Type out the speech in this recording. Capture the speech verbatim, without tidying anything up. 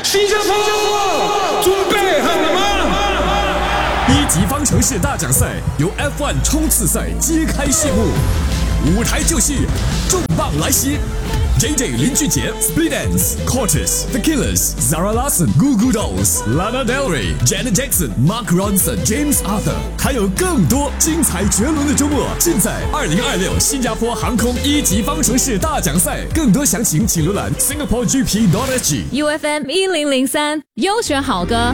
新加坡，准备好了吗？ 一级方程式大奖赛由 F 一 冲刺赛揭开序幕，舞台就是重磅来袭。J J 林俊杰 Split Enz、Cortez、The Killers、Zara Larsson、Goo Goo Dolls、Lana Del Rey、Janet Jackson、Mark Ronson、James Arthur， 还有更多精彩绝伦的周末，尽在二零二六新加坡航空一级方程式大奖赛。更多详情请浏览 Singapore G P dot S G。 U F M 一零零三优选好歌。